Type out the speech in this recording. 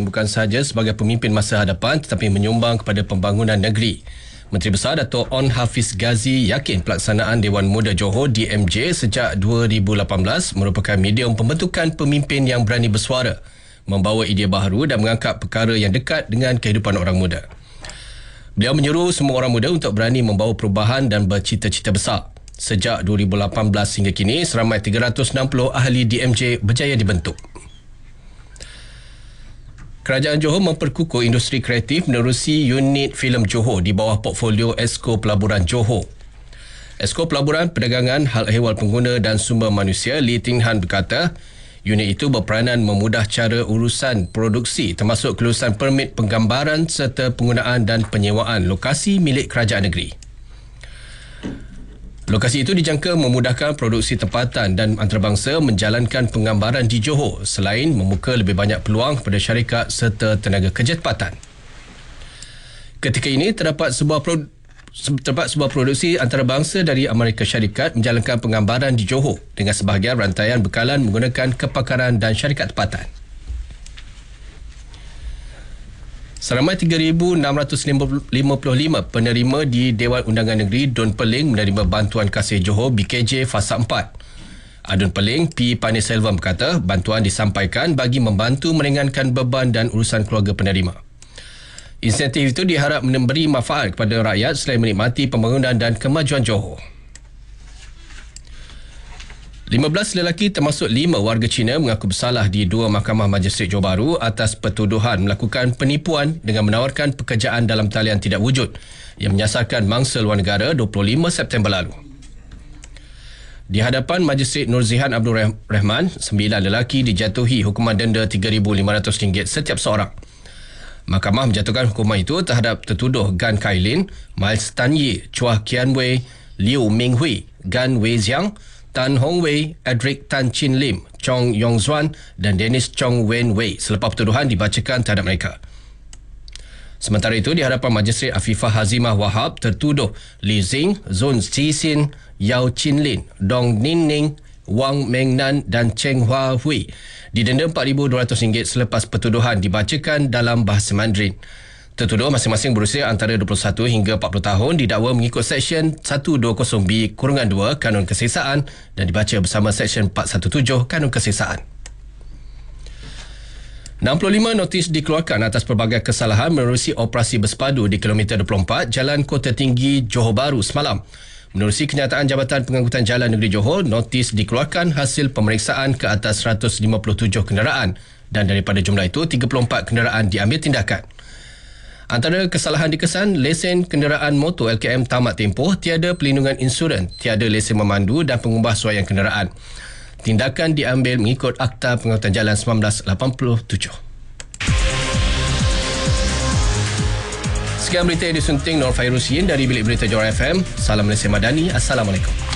bukan sahaja sebagai pemimpin masa hadapan tetapi menyumbang kepada pembangunan negeri. Menteri Besar Dato' On Hafiz Ghazi yakin pelaksanaan Dewan Muda Johor DMJ sejak 2018 merupakan medium pembentukan pemimpin yang berani bersuara, membawa idea baharu dan mengangkat perkara yang dekat dengan kehidupan orang muda. Beliau menyeru semua orang muda untuk berani membawa perubahan dan bercita-cita besar. Sejak 2018 hingga kini, seramai 360 ahli DMJ berjaya dibentuk. Kerajaan Johor memperkukuh industri kreatif menerusi unit filem Johor di bawah portfolio Esko Pelaburan Johor. Esko Pelaburan, Perdagangan, Hal Ehwal Pengguna dan Sumber Manusia Lee Ting Han berkata, unit itu berperanan memudah cara urusan produksi termasuk kelulusan permit penggambaran serta penggunaan dan penyewaan lokasi milik kerajaan negeri. Lokasi itu dijangka memudahkan produksi tempatan dan antarabangsa menjalankan penggambaran di Johor selain membuka lebih banyak peluang kepada syarikat serta tenaga kerja tempatan. Ketika ini terdapat sebuah produksi antarabangsa dari Amerika Syarikat menjalankan penggambaran di Johor dengan sebahagian rantaian bekalan menggunakan kepakaran dan syarikat tempatan. Seramai 3,655 penerima di Dewan Undangan Negeri Dun Perling menerima bantuan kasih Johor BKJ Fasa 4. Adun Perling P. Paneerselvam berkata bantuan disampaikan bagi membantu meringankan beban dan urusan keluarga penerima. Insentif itu diharap memberi manfaat kepada rakyat selain menikmati pembangunan dan kemajuan Johor. 15 lelaki termasuk 5 warga Cina mengaku bersalah di 2 mahkamah Majistret Johor Bahru atas pertuduhan melakukan penipuan dengan menawarkan pekerjaan dalam talian tidak wujud yang menyasarkan mangsa luar negara 25 September lalu. Di hadapan Majistret Nur Zihan Abdul Rahman, 9 lelaki dijatuhi hukuman denda RM3,500 setiap seorang. Mahkamah menjatuhkan hukuman itu terhadap tertuduh Gan Kai Lin, Miles Tan Ye, Chua Kian Wei, Liu Ming Hui, Gan Wei Ziang, Tan Hong Wei, Edric Tan Chin Lim, Chong Yong Zuan dan Dennis Chong Wen Wei selepas pertuduhan dibacakan terhadap mereka. Sementara itu, di hadapan Majistret Afifah Hazimah Wahab, tertuduh Li Zing, Zun Zisin, Yao Chin Lin, Dong Nin Ning, Wang Meng Nan dan Cheng Hua Hui didenda RM4,200 selepas pertuduhan dibacakan dalam bahasa Mandarin. Tertuduh masing-masing berusia antara 21 hingga 40 tahun didakwa mengikut Seksyen 120B-2 Kanun Keseksaan dan dibaca bersama Seksyen 417 Kanun Keseksaan. 65 notis dikeluarkan atas pelbagai kesalahan menerusi operasi bersepadu di kilometer 24 Jalan Kota Tinggi Johor Bahru semalam. Menerusi kenyataan Jabatan Pengangkutan Jalan Negeri Johor, notis dikeluarkan hasil pemeriksaan ke atas 157 kenderaan dan daripada jumlah itu 34 kenderaan diambil tindakan. Antara kesalahan dikesan, lesen kenderaan motor LKM tamat tempoh, tiada pelindungan insurans, tiada lesen memandu dan pengubah suaian kenderaan. Tindakan diambil mengikut Akta Pengangkutan Jalan 1987. Sekian berita yang disunting Nur Fairusin dari Bilik Berita Johor FM. Salam Malaysia Madani. Assalamualaikum.